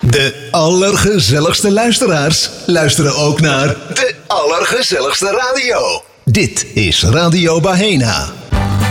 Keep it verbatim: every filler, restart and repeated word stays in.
De allergezelligste luisteraars luisteren ook naar de allergezelligste radio. Dit is Radio Bahena.